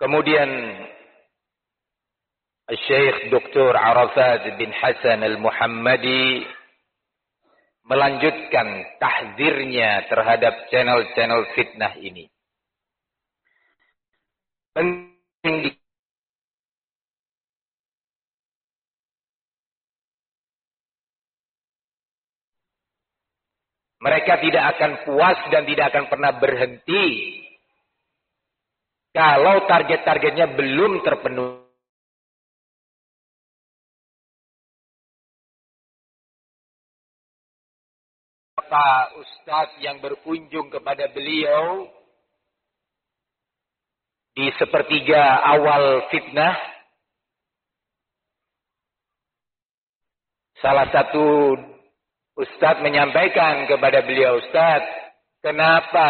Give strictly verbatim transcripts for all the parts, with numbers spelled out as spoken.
Kemudian Syekh Doktor Arafat bin Hasan Al-Muhammadi melanjutkan tahdzirnya terhadap channel-channel fitnah ini. Penting mereka tidak akan puas dan tidak akan pernah berhenti kalau target-targetnya belum terpenuhi. Maka ustadz yang berkunjung kepada beliau di sepertiga awal fitnah, salah satu ustadz menyampaikan kepada beliau, "Ustadz, kenapa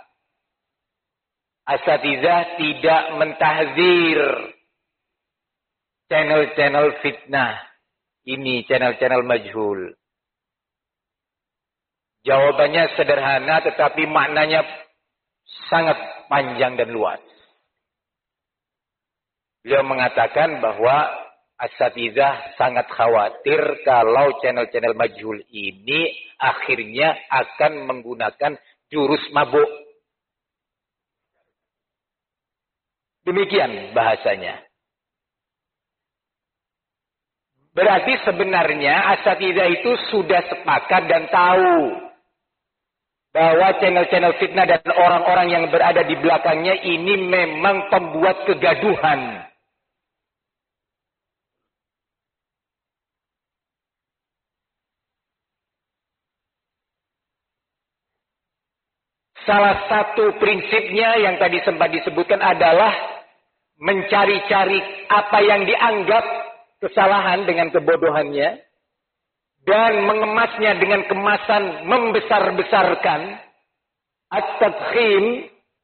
asatizah tidak mentahzir channel-channel fitnah ini, channel-channel majhul?" Jawabannya sederhana tetapi maknanya sangat panjang dan luas. Beliau mengatakan bahwa asatizah sangat khawatir kalau channel-channel majhul ini akhirnya akan menggunakan jurus mabuk. Demikian bahasanya. Berarti sebenarnya asatizah itu sudah sepakat dan tahu bahwa channel-channel fitnah dan orang-orang yang berada di belakangnya ini memang pembuat kegaduhan. Salah satu prinsipnya yang tadi sempat disebutkan adalah mencari-cari apa yang dianggap kesalahan dengan kebodohannya dan mengemasnya dengan kemasan membesar-besarkan at-tadkhim,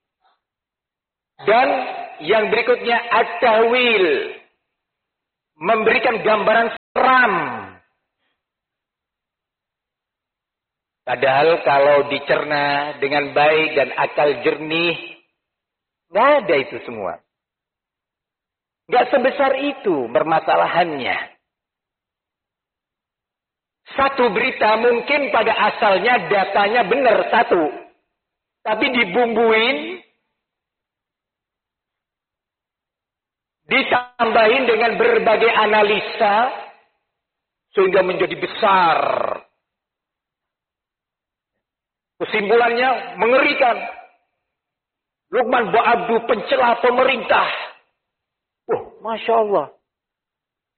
dan yang berikutnya at-tahwil, memberikan gambaran seram. Padahal kalau dicerna dengan baik dan akal jernih, nggak ada itu semua. Nggak sebesar itu permasalahannya. Satu berita mungkin pada asalnya datanya benar satu. Tapi dibumbuin, ditambahin dengan berbagai analisa, sehingga menjadi besar. Kesimpulannya mengerikan. Lukman Ba'abdu pencela pemerintah. Wah, Masya Allah.